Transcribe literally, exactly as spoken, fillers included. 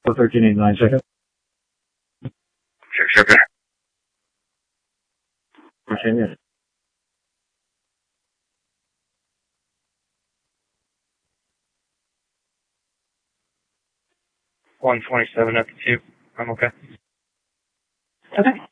thirteen eighty-nine, second. Sure, sure, sure. Appreciate it. one twenty-seven at the two. I'm okay. Okay.